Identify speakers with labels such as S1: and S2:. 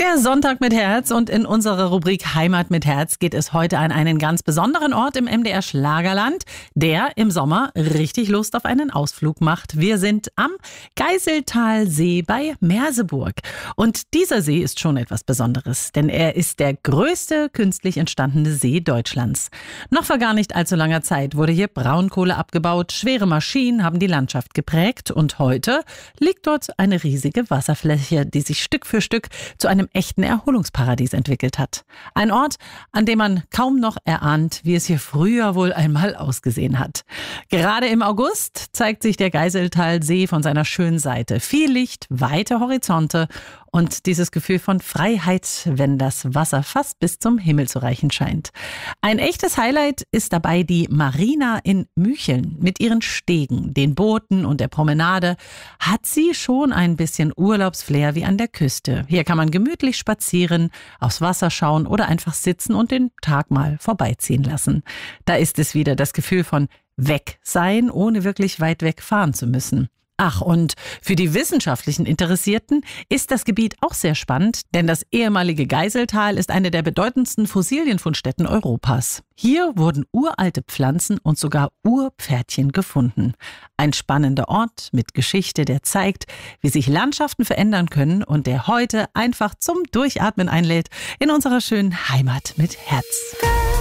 S1: Der Sonntag mit Herz, und in unserer Rubrik Heimat mit Herz geht es heute an einen ganz besonderen Ort im MDR Schlagerland, der im Sommer richtig Lust auf einen Ausflug macht. Wir sind am Geiseltalsee bei Merseburg. Und dieser See ist schon etwas Besonderes, denn er ist der größte künstlich entstandene See Deutschlands. Noch vor gar nicht allzu langer Zeit wurde hier Braunkohle abgebaut, schwere Maschinen haben die Landschaft geprägt und heute liegt dort eine riesige Wasserfläche, die sich Stück für Stück zu einem echten Erholungsparadies entwickelt hat. Ein Ort, an dem man kaum noch erahnt, wie es hier früher wohl einmal ausgesehen hat. Gerade im August zeigt sich der Geiseltalsee von seiner schönen Seite. Viel Licht, weite Horizonte und dieses Gefühl von Freiheit, wenn das Wasser fast bis zum Himmel zu reichen scheint. Ein echtes Highlight ist dabei die Marina in Mücheln. Mit ihren Stegen, den Booten und der Promenade hat sie schon ein bisschen Urlaubsflair wie an der Küste. Hier kann man gemütlich spazieren, aufs Wasser schauen oder einfach sitzen und den Tag mal vorbeiziehen lassen. Da ist es wieder das Gefühl von weg sein, ohne wirklich weit weg fahren zu müssen. Ach, und für die wissenschaftlichen Interessierten ist das Gebiet auch sehr spannend, denn das ehemalige Geiseltal ist eine der bedeutendsten Fossilienfundstätten Europas. Hier wurden uralte Pflanzen und sogar Urpferdchen gefunden. Ein spannender Ort mit Geschichte, der zeigt, wie sich Landschaften verändern können und der heute einfach zum Durchatmen einlädt in unserer schönen Heimat mit Herz.